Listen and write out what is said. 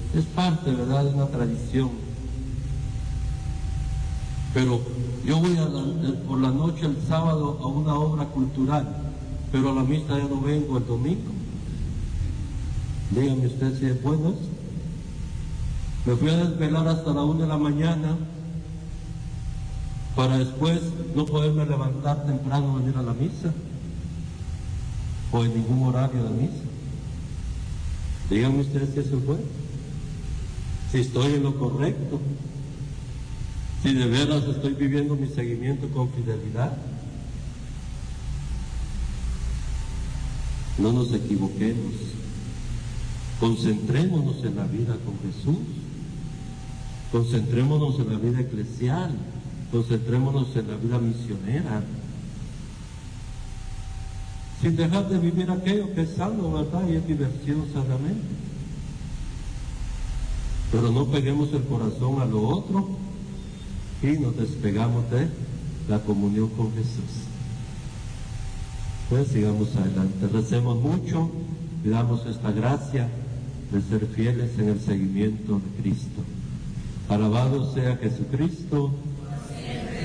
Es parte, ¿verdad?, de una tradición. Pero yo voy por la noche el sábado a una obra cultural, pero a la misa ya no vengo el domingo. Dígame usted si es bueno eso. Me fui a desvelar hasta la 1 de la mañana para después no poderme levantar temprano a venir a la misa, o en ningún horario de misa. Díganme ustedes si eso es bueno, si estoy en lo correcto, si de veras estoy viviendo mi seguimiento con fidelidad. No nos equivoquemos, concentrémonos en la vida con Jesús, concentrémonos en la vida eclesial, concentrémonos en la vida misionera, sin dejar de vivir aquello que es sano, ¿verdad? Y es diversión sanamente. Pero no peguemos el corazón a lo otro y nos despegamos de la comunión con Jesús. Pues sigamos adelante, recemos mucho, pidamos esta gracia de ser fieles en el seguimiento de Cristo. Alabado sea Jesucristo.